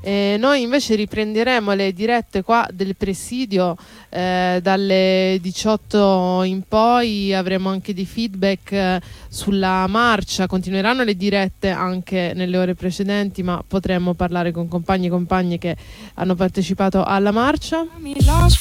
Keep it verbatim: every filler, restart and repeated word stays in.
E noi invece riprenderemo le dirette qua del presidio eh, dalle diciotto in poi, avremo anche dei feedback eh, sulla marcia, continueranno le dirette anche nelle ore precedenti, ma potremo parlare con compagni e compagne che hanno partecipato alla marcia.